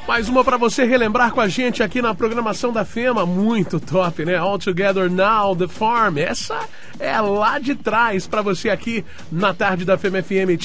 Mais uma pra você relembrar com a gente aqui na programação da FEMA. Muito top, né? All Together Now, The Farm. Essa é lá de trás pra você aqui na tarde da FEMA FM.